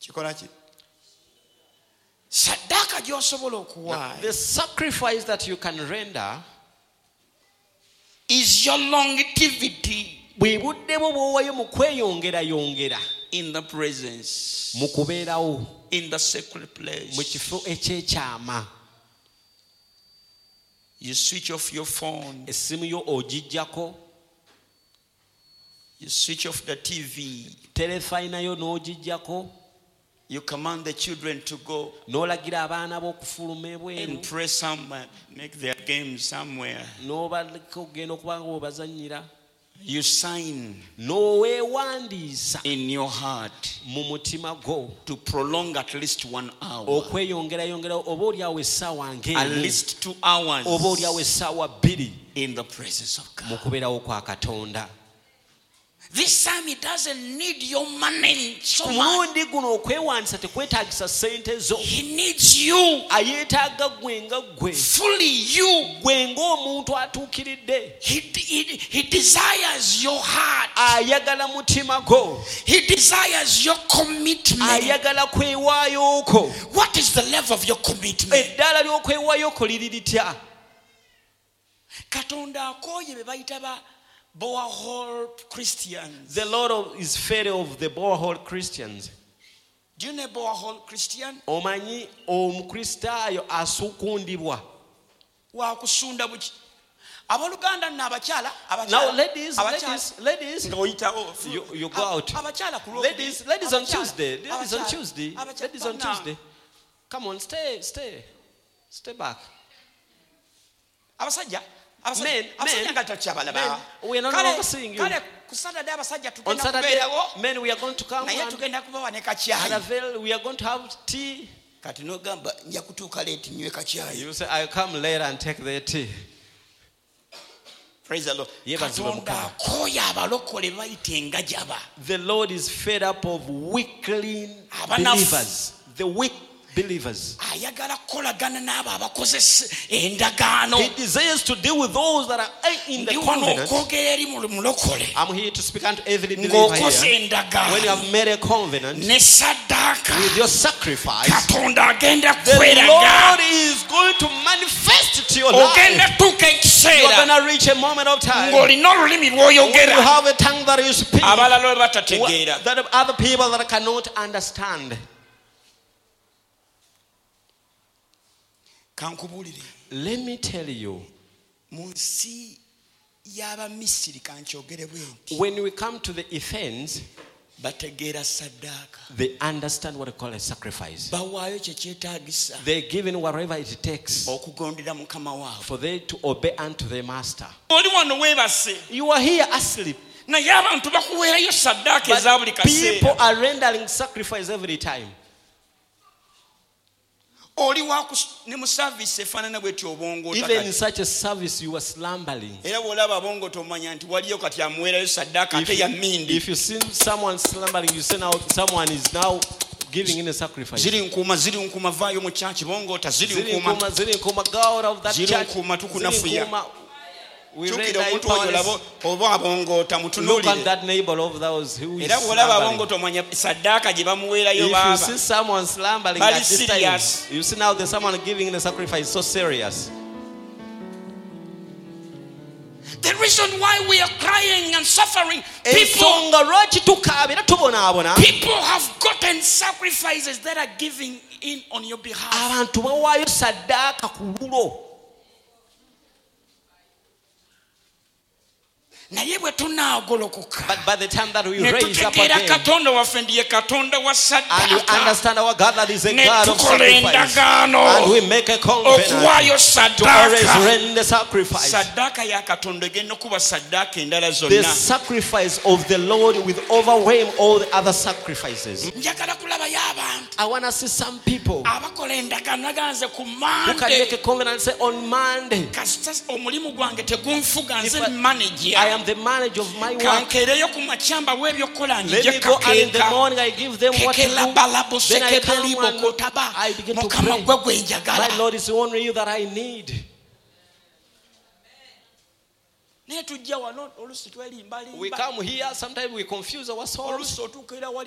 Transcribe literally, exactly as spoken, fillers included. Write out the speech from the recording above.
Chikola ki? Sadaka gy'osobola okuwaayo. The sacrifice that you can render is your longevity bwe budde bwo bw'owaayo mu kweyongera yongera in the presence, mu kubeerawo in the sacred place. mu kifo ekyekyama. You switch off your phone. Essimu yo ogijjako, You switch off the T V. terefayina yo n'ogijjako, You command the children to go n'olagira abaana b'okufuluma and ebweru, pray somewhere, make their games somewhere. n'obaleka okugenda okuba nga bwebazannyira, You sign n'oweewandiisa in your heart mu mutima gwo to prolong at least one hour, okweyongerayongerawo oba oliawo essaawa at ng'emu, least two hours oba oliawo essaawa bbiri in the presence of mu God. kubeerawo kwa Katonda. This time it doesn't need your money so Ku much. mulundi guno okwewandisa tekwetaagisa ssente zo, He needs you, ayeetaaga gwe nga gwe, fully you. gwe ng'omuntu atuukiridde. He, he, he desires your heart. Ayagala mutima gwo, He desires your commitment. ayagala kwewaayo kwo. What is the level of your commitment? Eddaala ly'okwewaayo kwo liri litya? Katonda akooye be bayita ba Boahol Christians. The Lord of, is fed of the Boahol Christians. Do you know Boahol Christian? Omanyi omukristaayo asukundibwa. Waakusunda buki? Abaluganda nno abakyala Now abakyala ladies, abakyala ladies, ladies, ng'oyitawo you, you go out. abakyala ku Ladies, ladies on Abakyala, Tuesday, ladies on abakyala, Tuesday, abakyala. ladies on But now, Tuesday. Come on, stay, stay, stay back. abasajja Men, abasajja men, nga takyabala men, we are no Kale- longer seeing you. kale ku Saturday abasajja On tugenda Saturday, kubeerawo men, we are going to come naye and tugenda kubawa ne at kakyayi. Avail, we are going to have tea. Kati n'ogamba nja kutuuka leeti nywe kakyayi. You say, I'll come later and take their tea. Praise the Lord. Yebazibwe Katonda Mukama. akooye abalokole bayita engajaba. The Lord is fed up of weakling Abanafu. believers. The weak believers. Ayagala kukolagana n'abo abakozesa endagaano. He desires to deal with those that are in the Ndi wano covenant. okwogera eri mu mulokole I'm here to speak unto every believer ng'okoze here. When you endagaano have made a covenant ne saddaaka, with your sacrifice, Katonda agenda the kweraga. Lord is going to manifest it to your life. Ogenda tuuka You're ekiseera going to reach a moment of time ng'olina olulimi when you lw'oyogera have a tongue that you speak abalala we batategeera. that other people that cannot understand. Kankubuulire, Let me tell you, mu nsi y'Abamisiri kankyogere bwe nti when we come to the Ephesians, bategeera saddaaka, they understand what we call a sacrifice. bawaayo kye kyetaagisa They're given whatever it takes okugondera mukama waabwe. for them to obey unto their master. Oli wano weebase You are here asleep, naye abantu bakuweerayo saddaaka eza buli but people kaseera. are rendering sacrifice every time. Oli wakus ne mu service efaanana bw'etyo obongoota Even in kati. such a service, you are slumbering. Era bw'olaba abongoota omanya nti waliyo kati amuweerayo saddaaka If ate ya you, mmindi. if you see someone slumbering, you say now someone is now giving in a sacrifice. Ziri nkuuma ziri nkuuma vaayo mu kyaki bongoota ziri Ziri nkuuma. nkuma, ziri nkuma, go out of that Ziri church. nkuma, tukunafuya. Ziri nkuma. We Kyukira render you omuntu oyo powerless. olaba oba abongoota Look at mutunuulire. that neighbor of those who is Era bw'olaba slumbering. abongoota omanya saddaaka gye bamuweerayo If you baaba. see someone slumbering Very at this serious. time, you see now there's someone giving in a sacrifice so serious. The reason why we are crying and suffering, people, Ensonga lwaki tukaabira tubonaabona, people have gotten sacrifices that are giving in on your behalf. abantu bawaayo saddaaka ku lulo. Naye bwe tunaagolokoka But by the time that we ne raise up tutegeera again Katonda waffe ndiye Katonda wa and we saddaaka, understand our God that is a ne God of tukola sacrifice, endagaano and we make a covenant okuwaayo to always saddaaka. render sacrifice. Saddaaka ya Katonda egenda okuba saddaaka endala The zonna. sacrifice of the Lord will overwhelm all the other sacrifices. Njagala kulabayo abantu I want to see some people abakola endagaano naganze ku who can Monday. make a covenant and say on Monday, Kasita omulimu gwange tegunfuga, If nze I- manager. I am the manager of my work. Kankeereyo ku makyamba w'ebyokukola Let njye me go and in the kakeeka. morning I give them what to Kekela do. balabo Then I come sekebeli and bokotaba. I begin to Mukama pray. gwe gwe My njagala. Lord is only you that I need. Naye tujja wano oluusi twerimbalimba. We come here, sometimes we confuse our souls. Oluusi otuuka era wali